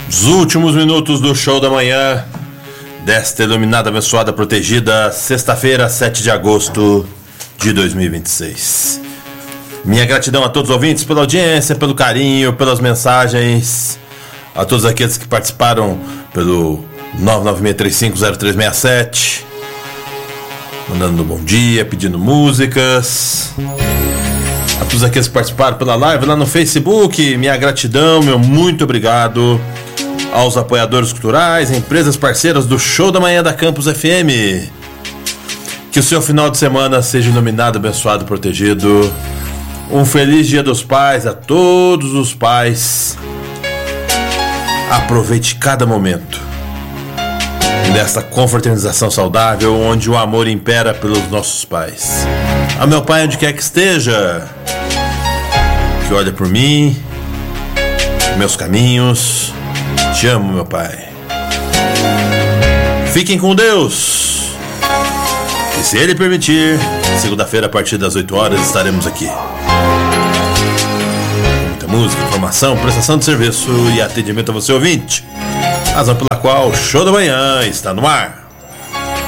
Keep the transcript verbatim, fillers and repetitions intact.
Os últimos minutos do show da manhã desta iluminada, abençoada, protegida sexta-feira, sete de agosto de dois mil e vinte e seis. Minha gratidão a todos os ouvintes pela audiência, pelo carinho, pelas mensagens, a todos aqueles que participaram pelo nove nove seis três cinco zero três seis sete, mandando um bom dia, pedindo músicas, a todos aqueles que participaram pela live lá no Facebook. Minha gratidão, meu muito obrigado aos apoiadores culturais, empresas parceiras do Show da Manhã da Campus F M. Que o seu final de semana seja iluminado, abençoado, protegido. Um feliz Dia dos Pais a todos os pais. Aproveite cada momento desta confraternização saudável, onde o amor impera pelos nossos pais. A meu pai, onde quer que esteja, que olha por mim, meus caminhos. Te amo, meu pai. Fiquem com Deus. E se Ele permitir, segunda-feira a partir das oito horas estaremos aqui. Muita música, informação, prestação de serviço e atendimento a você, ouvinte. Razão pela qual o Show da Manhã está no ar.